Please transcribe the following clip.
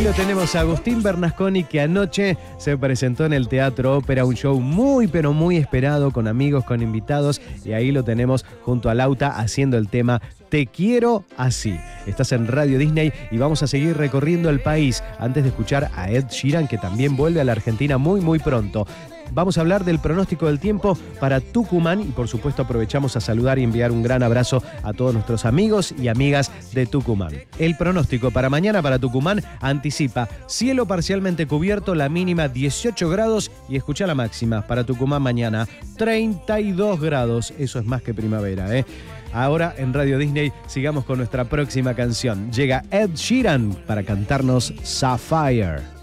Lo tenemos a Agustín Bernasconi, que anoche se presentó en el Teatro Ópera, un show muy pero muy esperado, con amigos, con invitados, y ahí lo tenemos junto a Lauta haciendo el tema Te Quiero Así. Estás en Radio Disney y vamos a seguir recorriendo el país antes de escuchar a Ed Sheeran, que también vuelve a la Argentina muy pronto. Vamos a hablar del pronóstico del tiempo para Tucumán y por supuesto aprovechamos a saludar y enviar un gran abrazo a todos nuestros amigos y amigas de Tucumán. El pronóstico para mañana para Tucumán anticipa cielo parcialmente cubierto, la mínima 18 grados y escucha la máxima para Tucumán mañana 32 grados. Eso es más que primavera, ¿eh? Ahora en Radio Disney sigamos con nuestra próxima canción. Llega Ed Sheeran para cantarnos Sapphire.